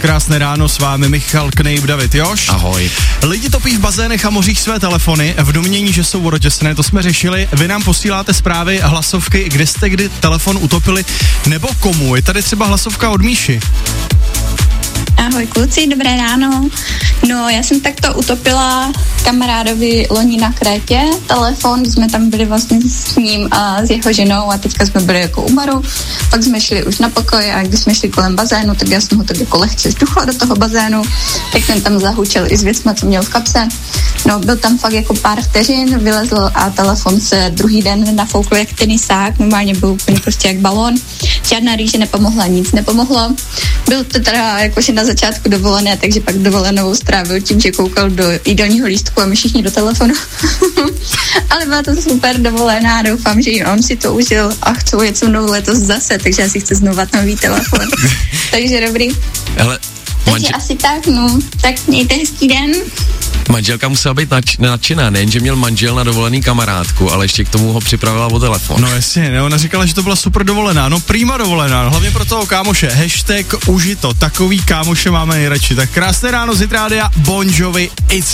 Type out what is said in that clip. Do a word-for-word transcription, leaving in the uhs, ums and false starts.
krásné ráno, s vámi Michal Knejp, David Još. Ahoj. Lidi topí v bazénech a mořích své telefony v domnění, že jsou vodotěsné, to jsme řešili. Vy nám posíláte zprávy, hlasovky, kde jste kdy telefon utopili, nebo komu. Je tady třeba hlasovka od Míši. Ahoj kluci, dobré ráno. No, já jsem takto utopila kamarádovi loni na Krétě telefon, když jsme tam byli vlastně s ním a s jeho ženou a teďka jsme byli jako u baru, pak jsme šli už na pokoj a když jsme šli kolem bazénu, tak já jsem ho tak jako lehce zduchla do toho bazénu, tak jsem tam zahučel i s věcma, co měl v kapse. No, byl tam fakt jako pár vteřin, vylezl a telefon se druhý den nafoukl jak tenisák, normálně byl úplně prostě jak balón, žádná rýže nepomohla, nic nepomohlo. Byl to teda jakože na začátku dovolené, takže pak dovolenou strávil tím, že koukal do jídelního lístku a my všichni do telefonu. Ale byla to super dovolená, doufám, že i on si to užil a chci jet se mnou letos zase, takže já si chci znovat nový telefon. Takže dobrý. Hele, takže manž... asi tak, no. Tak mějte hezký den. Manželka musela být nač- nadšená, nejen, že měl manžel na dovolený kamarádku, ale ještě k tomu ho připravila o telefon. No jasně, ne, ona říkala, že to byla super dovolená, no prýma dovolená, hlavně pro toho kámoše, hashtag užito, takový kámoše máme nejradši. Tak krásné ráno z Hit Rádia, Bon Jovi, It's